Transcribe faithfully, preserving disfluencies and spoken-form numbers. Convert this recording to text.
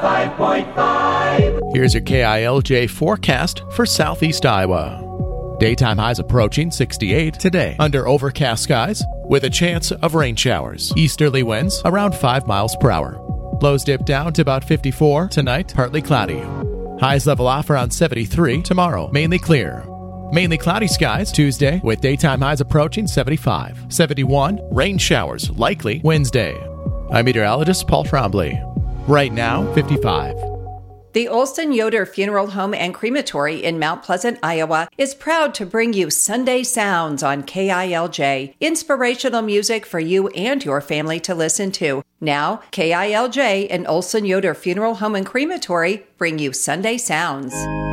five point five. Here's your K I L J forecast for southeast Iowa. Daytime highs approaching sixty-eight today under overcast skies with a chance of rain showers. Easterly winds around five miles per hour. Lows dip down to about fifty-four tonight, partly cloudy. Highs level off around seventy-three tomorrow, mainly clear. Mainly cloudy skies Tuesday with daytime highs approaching seventy-five. seventy-one, rain showers likely Wednesday. I'm meteorologist Paul Trombley. Right now, fifty-five. The Olson Yoder Funeral Home and Crematory in Mount Pleasant, Iowa is proud to bring you Sunday Sounds on K I L J, inspirational music for you and your family to listen to. Now, K I L J and Olson Yoder Funeral Home and Crematory bring you Sunday Sounds.